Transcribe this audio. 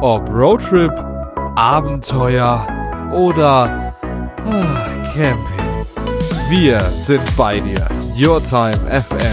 Ob Roadtrip, Abenteuer oder Camping. Wir sind bei dir. Your Time FM.